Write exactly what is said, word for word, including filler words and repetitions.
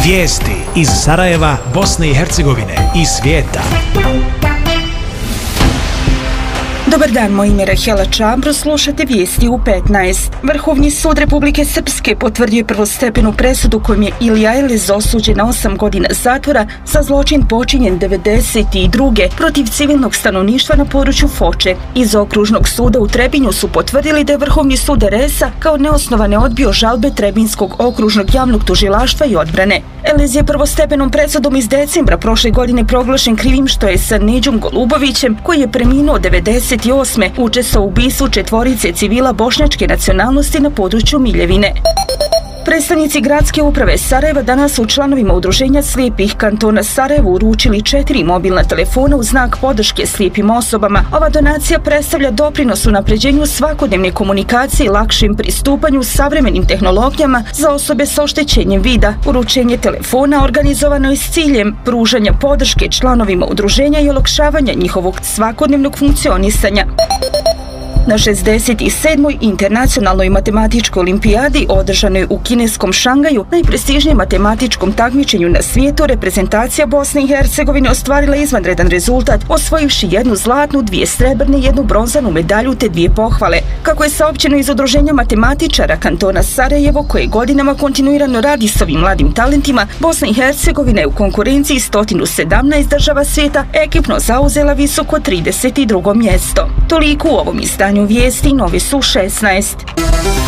Vijesti iz Sarajeva, Bosne i Hercegovine i svijeta. Dobar dan, moje ime je Rahela Čambro, slušate vijesti u petnaest. Vrhovni sud Republike Srpske potvrdio je prvostepenu presudu kojom je Ilija Elez osuđen na osam godina zatvora za zločin počinjen devedeset druge protiv civilnog stanovništva na području Foče. Iz okružnog suda u Trebinju su potvrdili da je Vrhovni sud er es a kao neosnovane odbio žalbe Trebinskog okružnog javnog tužilaštva i odbrane. Elez je prvostepenom presudom iz decembra prošle godine proglašen krivim što je sa Neđom Golubovićem, koji je preminuo devedeset osme učestvovao u ubistvu četvorice civila bošnjačke nacionalnosti na području Miljevine. Predstavnici gradske uprave Sarajeva danas su članovima udruženja slijepih kantona Sarajevo uručili četiri mobilna telefona u znak podrške slijepim osobama. Ova donacija predstavlja doprinos u napređenju svakodnevne komunikacije i lakšem pristupanju savremenim tehnologijama za osobe sa oštećenjem vida. Uručenje telefona organizovano je s ciljem pružanja podrške članovima udruženja i olakšavanja njihovog svakodnevnog funkcionisanja. Na šezdeset sedmoj internacionalnoj matematičkoj olimpijadi održanoj u kineskom Šangaju, najprestižnijem matematičkom takmičenju na svijetu, reprezentacija Bosne i Hercegovine ostvarila izvanredan rezultat, osvojivši jednu zlatnu, dvije srebrne i jednu bronzanu medalju te dvije pohvale. Kako je saopćeno iz udruženja matematičara kantona Sarajevo, koje godinama kontinuirano radi s ovim mladim talentima, Bosna i Hercegovina je u konkurenciji sto sedamnaest država svijeta ekipno zauzela visoko trideset drugo mjesto. Toliko u ovom izdanju vijesti, novi su šesnaest.